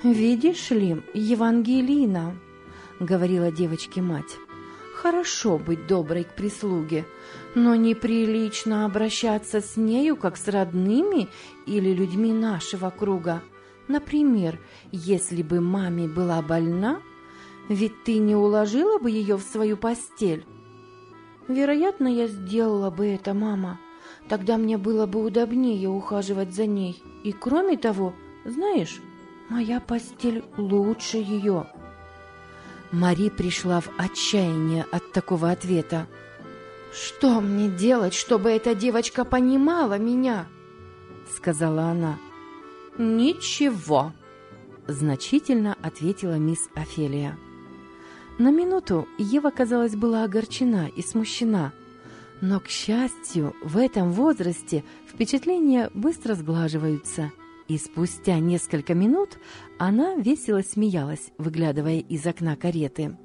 «Видишь ли, Евангелина, — говорила девочке мать, — хорошо быть доброй к прислуге, но неприлично обращаться с нею, как с родными или людьми нашего круга. Например, если бы маме была больна, ведь ты не уложила бы ее в свою постель?» «Вероятно, я сделала бы это, мама. Тогда мне было бы удобнее ухаживать за ней. И кроме того, знаешь, моя постель лучше ее». Мари пришла в отчаяние от такого ответа. «Что мне делать, чтобы эта девочка понимала меня?» — сказала она. «Ничего», — значительно ответила мисс Офелия. На минуту Ева, казалось, была огорчена и смущена, но, к счастью, в этом возрасте впечатления быстро сглаживаются, и спустя несколько минут она весело смеялась, выглядывая из окна кареты.